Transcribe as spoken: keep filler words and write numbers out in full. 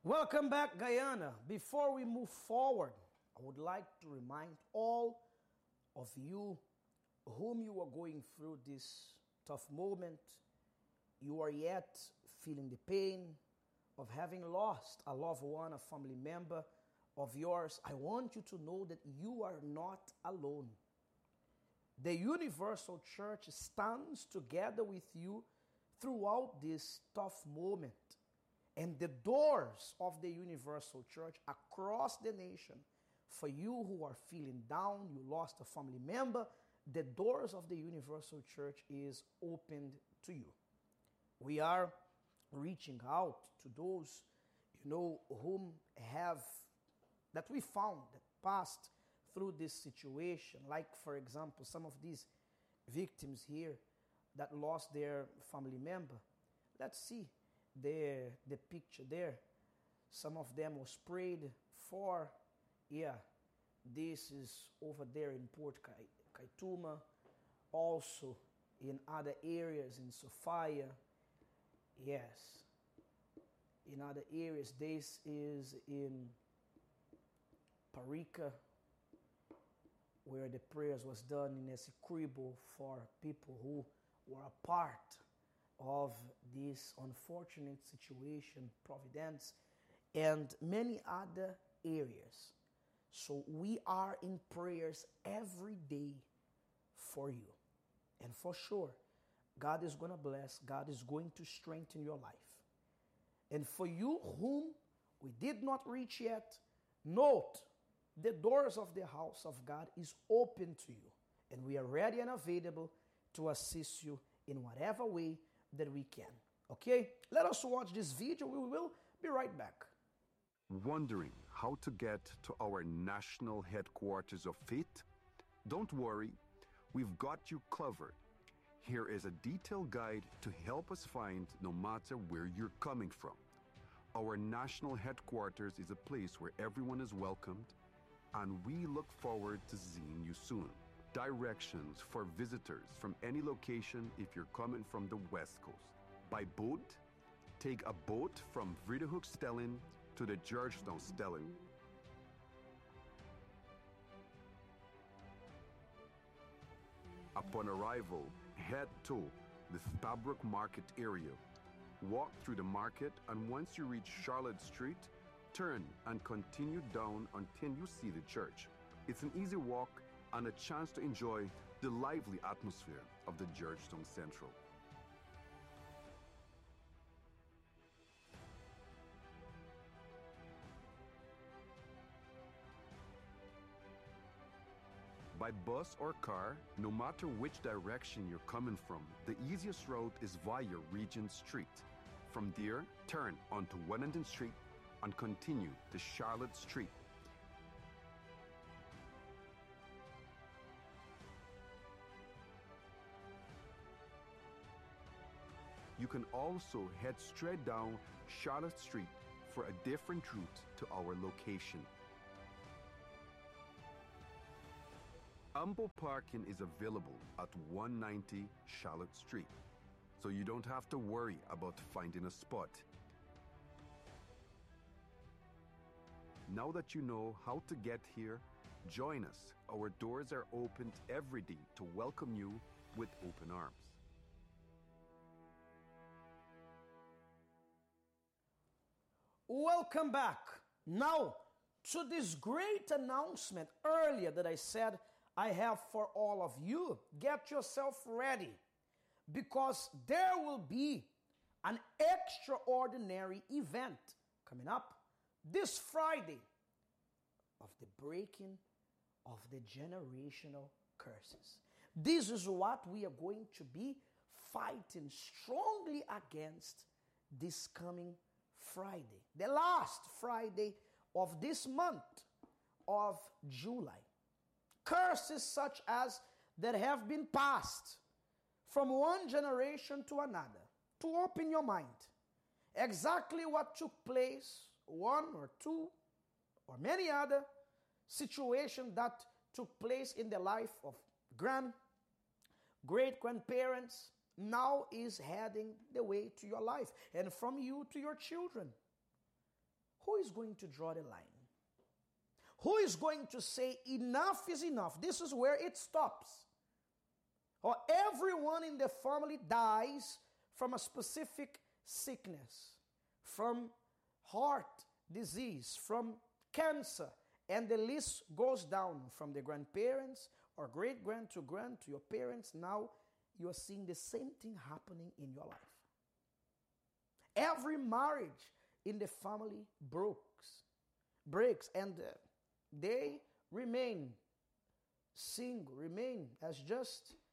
Welcome back, Guyana. Before we move forward, I would like to remind all of you whom you are going through this tough moment, you are yet feeling the pain of having lost a loved one, a family member of yours. I want you to know that you are not alone. The Universal Church stands together with you throughout this tough moment. And the doors of the Universal Church across the nation, for you who are feeling down, you lost a family member, the doors of the Universal Church is opened to you. We are reaching out to those, you know, whom have, that we found that passed through this situation. Like, for example, some of these victims here that lost their family member. Let's see the, the picture there. Some of them was prayed for. Yeah, this is over there in Port Kaituma. Also in other areas in Sofia. Yes. In other areas, this is in Parica, where the prayers was done in Essequibo for people who were a part of this unfortunate situation, Providence, and many other areas. So we are in prayers every day for you. And for sure, God is going to bless, God is going to strengthen your life. And for you whom we did not reach yet, note, the doors of the house of God is open to you. And we are ready and available to assist you in whatever way that we can. Okay? Let us watch this video. We will be right back. Wondering how to get to our national headquarters of faith? Don't worry, we've got you covered. Here is a detailed guide to help us find no matter where you're coming from. Our national headquarters is a place where everyone is welcomed, and we look forward to seeing you soon. Directions for visitors from any location if you're coming from the West Coast. By boat, take a boat from Vredehoek-Stelling to the Georgetown-Stelling. Upon arrival, head to the Stabroek Market area. Walk through the market, and once you reach Charlotte Street, turn and continue down until you see the church. It's an easy walk and a chance to enjoy the lively atmosphere of the Georgetown Central. By bus or car, no matter which direction you're coming from, the easiest route is via Regent Street. From there, turn onto Wellington Street and continue to Charlotte Street. You can also head straight down Charlotte Street for a different route to our location. Ample parking is available at one ninety Charlotte Street, so you don't have to worry about finding a spot. Now that you know how to get here, join us. Our doors are opened every day to welcome you with open arms. Welcome back. Now, to this great announcement earlier that I said I have for all of you. Get yourself ready, because there will be an extraordinary event coming up this Friday of the breaking of the generational curses. This is what we are going to be fighting strongly against this coming Friday, the last Friday of this month of July. Curses such as that have been passed from one generation to another. To open your mind, exactly what took place, one or two or many other situations that took place in the life of grand, great-grandparents, now is heading the way to your life, and from you to your children. who is going to draw the line? Who is going to say enough is enough? This is where it stops. Or everyone in the family dies from a specific sickness, from heart disease, from cancer, and the list goes down from the grandparents or great grand to grand to your parents. Now you are seeing the same thing happening in your life. Every marriage in the family breaks, breaks, and uh, they remain single, remain as just